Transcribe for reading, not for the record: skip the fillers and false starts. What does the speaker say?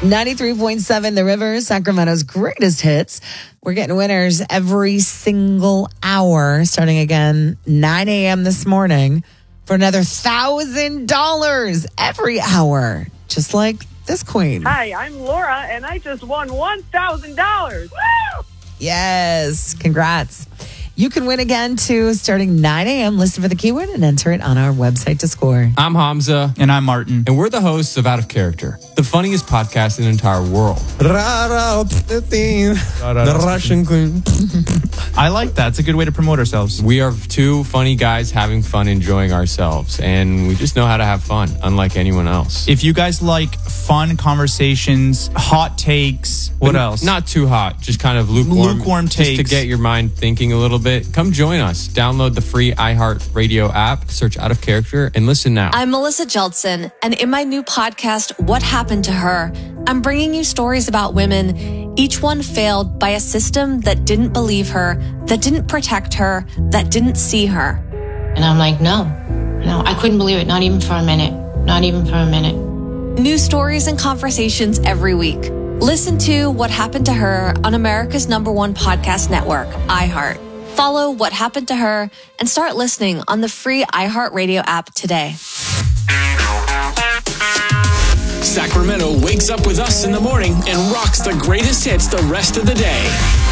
93.7 The River, Sacramento's greatest hits. We're getting winners every single hour, starting again 9 a.m. this morning for another $1,000 every hour, just like this queen. Hi, I'm Laura, and I just won $1,000. Woo! Yes, congrats. You can win again, too, starting 9 a.m. Listen for the keyword and enter it on our website to score. I'm Hamza. And I'm Martin. And we're the hosts of Out of Character, the funniest podcast in the entire world. The Russian queen. I like that. It's a good way to promote ourselves. We are two funny guys having fun, enjoying ourselves, and we just know how to have fun, unlike anyone else. If you guys like fun conversations, hot takes, what else? Not too hot, just kind of lukewarm takes. Just to get your mind thinking a little bit. Come join us. Download the free iHeartRadio app, search Out of Character, and listen now. I'm Melissa Jeltsin, and in my new podcast, What Happened to Her, I'm bringing you stories about women, each one failed by a system that didn't believe her, that didn't protect her, that didn't see her. And I'm like, no, I couldn't believe it. Not even for a minute. Not even for a minute. New stories and conversations every week. Listen to What Happened to Her on America's #1 podcast network, iHeart. Follow What Happened to Her and start listening on the free iHeartRadio app today. Sacramento wakes up with us in the morning and rocks the greatest hits the rest of the day.